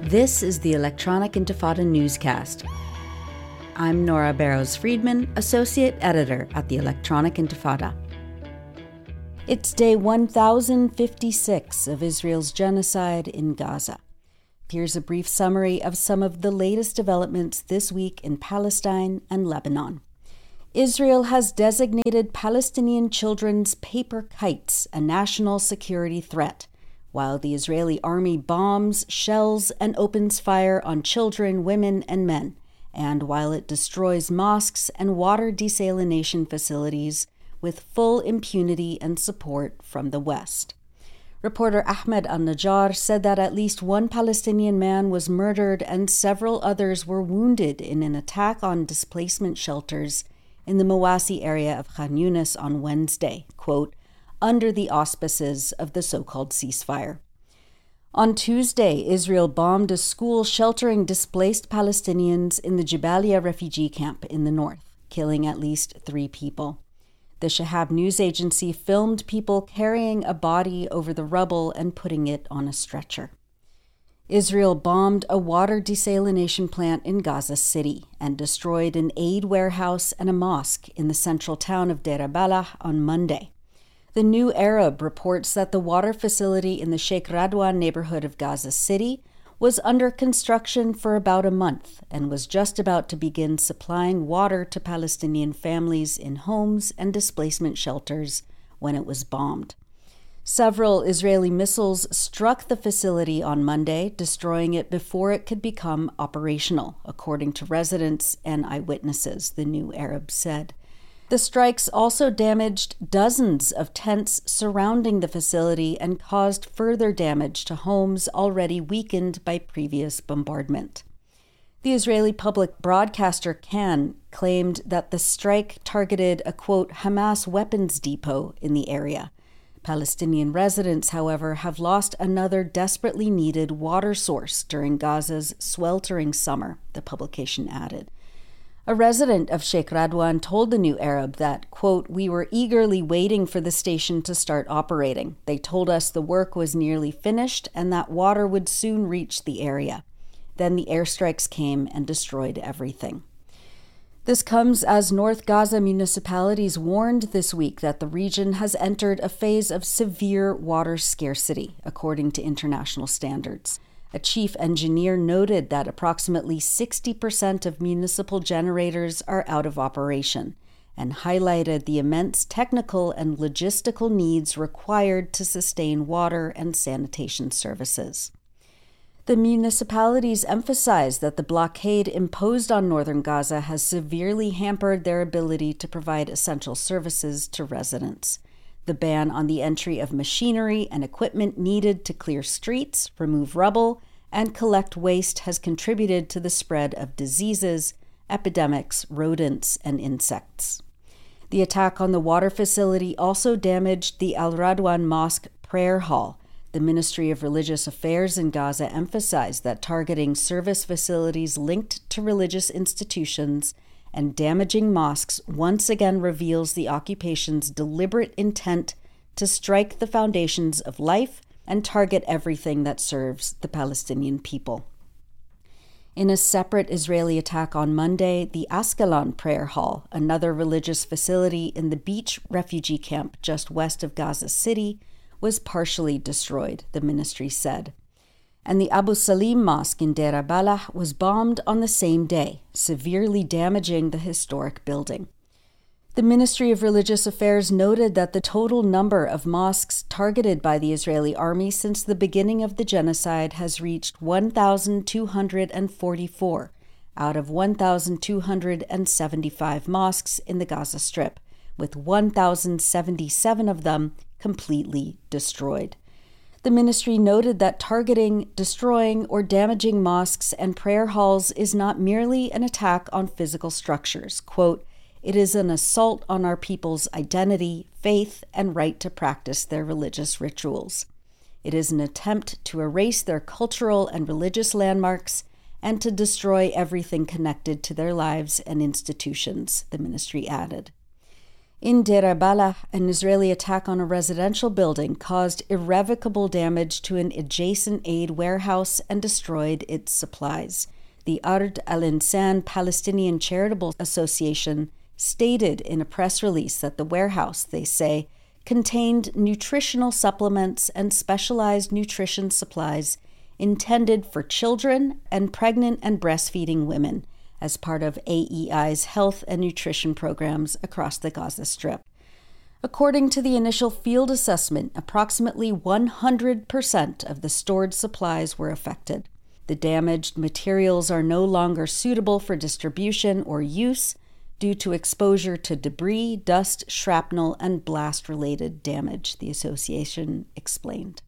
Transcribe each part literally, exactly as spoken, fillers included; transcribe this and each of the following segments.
This is the Electronic Intifada newscast. I'm Nora Barrows-Friedman, Associate Editor at the Electronic Intifada. It's day one thousand fifty-six of Israel's genocide in Gaza. Here's a brief summary of some of the latest developments this week in Palestine and Lebanon. Israel has designated Palestinian children's paper kites a national security threat, while the Israeli army bombs, shells, and opens fire on children, women, and men, and while it destroys mosques and water desalination facilities with full impunity and support from the West. Reporter Ahmed Al-Najjar said that at least one Palestinian man was murdered and several others were wounded in an attack on displacement shelters in the Mawasi area of Khan Yunis on Wednesday, quote, under the auspices of the so-called ceasefire. On Tuesday, Israel bombed a school sheltering displaced Palestinians in the Jabalia refugee camp in the north, killing at least three people. The Shahab news agency filmed people carrying a body over the rubble and putting it on a stretcher. Israel bombed a water desalination plant in Gaza City and destroyed an aid warehouse and a mosque in the central town of Deir al-Balah on Monday. The New Arab reports that the water facility in the Sheikh Radwan neighborhood of Gaza City was under construction for about a month and was just about to begin supplying water to Palestinian families in homes and displacement shelters when it was bombed. Several Israeli missiles struck the facility on Monday, destroying it before it could become operational, according to residents and eyewitnesses, the New Arab said. The strikes also damaged dozens of tents surrounding the facility and caused further damage to homes already weakened by previous bombardment. The Israeli public broadcaster Kan claimed that the strike targeted a, quote, Hamas weapons depot in the area. Palestinian residents, however, have lost another desperately needed water source during Gaza's sweltering summer, the publication added. A resident of Sheikh Radwan told the New Arab that, quote, we were eagerly waiting for the station to start operating. They told us the work was nearly finished and that water would soon reach the area. Then the airstrikes came and destroyed everything. This comes as North Gaza municipalities warned this week that the region has entered a phase of severe water scarcity, according to international standards. A chief engineer noted that approximately sixty percent of municipal generators are out of operation and highlighted the immense technical and logistical needs required to sustain water and sanitation services. The municipalities emphasized that the blockade imposed on northern Gaza has severely hampered their ability to provide essential services to residents. The ban on the entry of machinery and equipment needed to clear streets, remove rubble, and collect waste has contributed to the spread of diseases, epidemics, rodents, and insects. The attack on the water facility also damaged the Al Radwan Mosque prayer hall. The Ministry of Religious Affairs in Gaza emphasized that targeting service facilities linked to religious institutions and damaging mosques once again reveals the occupation's deliberate intent to strike the foundations of life and target everything that serves the Palestinian people. In a separate Israeli attack on Monday, the Ascalon Prayer Hall, another religious facility in the beach refugee camp just west of Gaza City, was partially destroyed, the ministry said. And the Abu Salim Mosque in Deir al-Balah was bombed on the same day, severely damaging the historic building. The Ministry of Religious Affairs noted that the total number of mosques targeted by the Israeli army since the beginning of the genocide has reached one thousand two hundred forty-four out of one thousand two hundred seventy-five mosques in the Gaza Strip, with one thousand seventy-seven of them completely destroyed. The ministry noted that targeting, destroying, or damaging mosques and prayer halls is not merely an attack on physical structures. Quote, it is an assault on our people's identity, faith, and right to practice their religious rituals. It is an attempt to erase their cultural and religious landmarks and to destroy everything connected to their lives and institutions, the ministry added. In Deir al-Balah, an Israeli attack on a residential building caused irrevocable damage to an adjacent aid warehouse and destroyed its supplies. The Ard al-Insan Palestinian Charitable Association stated in a press release that the warehouse, they say, contained nutritional supplements and specialized nutrition supplies intended for children and pregnant and breastfeeding women as part of A E I's health and nutrition programs across the Gaza Strip. According to the initial field assessment, approximately one hundred percent of the stored supplies were affected. The damaged materials are no longer suitable for distribution or use due to exposure to debris, dust, shrapnel, and blast-related damage, the association explained.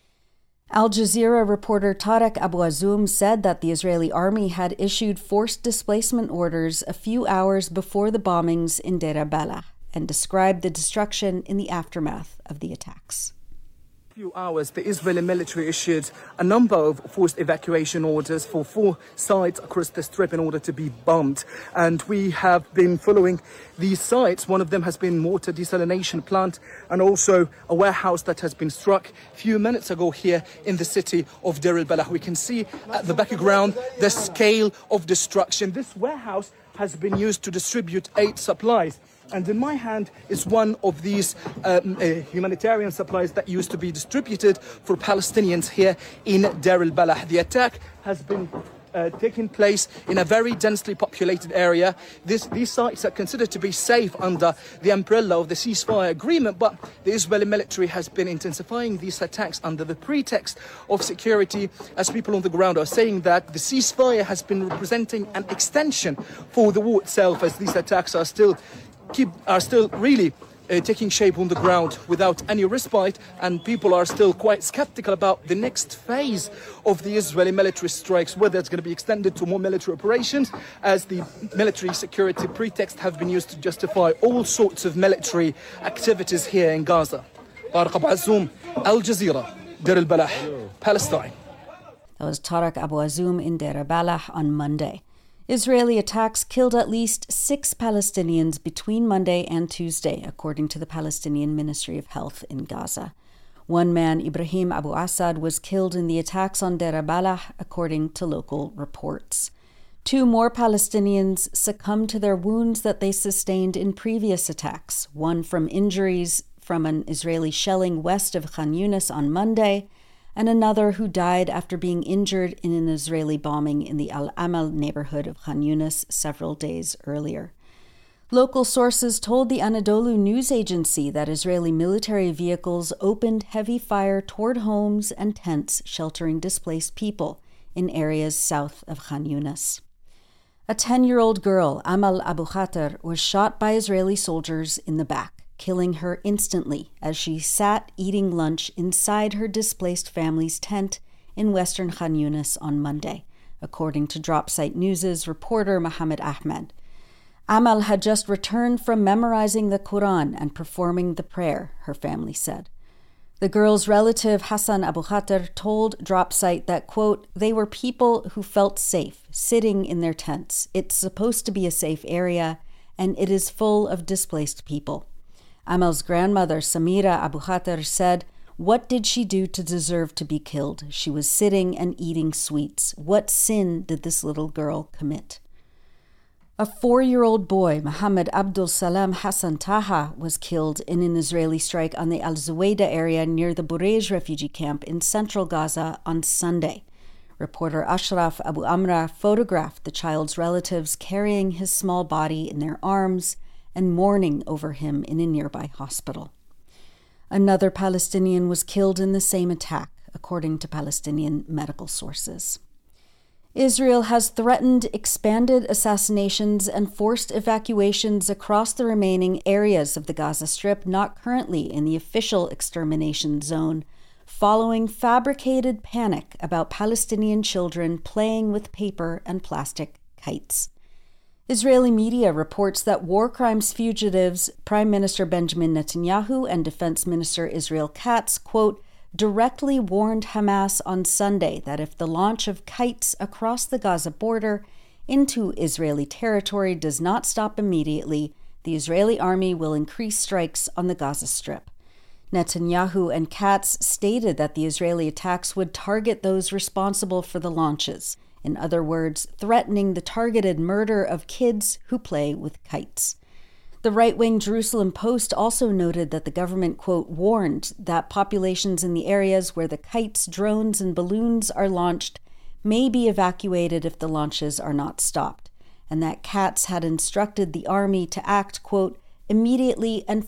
Al Jazeera reporter Tarek Abu Azoum said that the Israeli army had issued forced displacement orders a few hours before the bombings in Deir al-Balah and described the destruction in the aftermath of the attacks. Few hours, the Israeli military issued a number of forced evacuation orders for four sites across the strip in order to be bombed. And we have been following these sites. One of them has been water desalination plant and also a warehouse that has been struck a few minutes ago here in the city of Deir al-Balah. We can see at the background the scale of destruction. This warehouse has been used to distribute aid supplies. And in my hand is one of these um, uh, humanitarian supplies that used to be distributed for Palestinians here in Deir al-Balah. The attack has been uh, taking place in a very densely populated area. This, these sites are considered to be safe under the umbrella of the ceasefire agreement, but the Israeli military has been intensifying these attacks under the pretext of security, as people on the ground are saying that the ceasefire has been representing an extension for the war itself, as these attacks are still Keep, are still really uh, taking shape on the ground without any respite, and people are still quite skeptical about the next phase of the Israeli military strikes, whether it's going to be extended to more military operations, as the military security pretext have been used to justify all sorts of military activities here in Gaza. Tarek Abu Azoum, Al Jazeera, Deir al-Balah, Palestine. That was Tarek Abu Azoum in Deir al-Balah on Monday. Israeli attacks killed at least six Palestinians between Monday and Tuesday, according to the Palestinian Ministry of Health in Gaza. One man, Ibrahim Abu Assad, was killed in the attacks on Deir al-Balah, according to local reports. Two more Palestinians succumbed to their wounds that they sustained in previous attacks, one from injuries from an Israeli shelling west of Khan Yunis on Monday, and another who died after being injured in an Israeli bombing in the Al-Amal neighborhood of Khan Yunis several days earlier. Local sources told the Anadolu news agency that Israeli military vehicles opened heavy fire toward homes and tents sheltering displaced people in areas south of Khan Yunis. A ten-year-old girl, Amal Abu Khater, was shot by Israeli soldiers in the back, killing her instantly as she sat eating lunch inside her displaced family's tent in western Khan Yunis on Monday, according to Dropsite News' reporter Mohammed Ahmed. Amal had just returned from memorizing the Quran and performing the prayer, her family said. The girl's relative Hassan Abu Khater told Dropsite that, quote, they were people who felt safe, sitting in their tents. It's supposed to be a safe area, and it is full of displaced people. Amal's grandmother, Samira Abu Khater, said, what did she do to deserve to be killed? She was sitting and eating sweets. What sin did this little girl commit? A four-year-old boy, Mohammed Abdul Salam Hassan Taha, was killed in an Israeli strike on the Al-Zuwayda area near the Burej refugee camp in central Gaza on Sunday. Reporter Ashraf Abu Amra photographed the child's relatives carrying his small body in their arms and mourning over him in a nearby hospital. Another Palestinian was killed in the same attack, according to Palestinian medical sources. Israel has threatened expanded assassinations and forced evacuations across the remaining areas of the Gaza Strip not currently in the official extermination zone, following fabricated panic about Palestinian children playing with paper and plastic kites. Israeli media reports that war crimes fugitives, Prime Minister Benjamin Netanyahu and Defense Minister Israel Katz, quote, directly warned Hamas on Sunday that if the launch of kites across the Gaza border into Israeli territory does not stop immediately, the Israeli army will increase strikes on the Gaza Strip. Netanyahu and Katz stated that the Israeli attacks would target those responsible for the launches, in other words, threatening the targeted murder of kids who play with kites. The right-wing Jerusalem Post also noted that the government, quote, warned that populations in the areas where the kites, drones, and balloons are launched may be evacuated if the launches are not stopped, and that Katz had instructed the army to act, quote, immediately and